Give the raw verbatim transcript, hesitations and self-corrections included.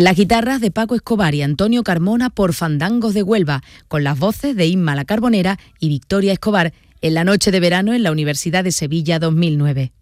Las guitarras de Paco Escobar y Antonio Carmona por Fandangos de Huelva, con las voces de Inma La Carbonera y Victoria Escobar, en la noche de verano en la Universidad de Sevilla dos mil nueve.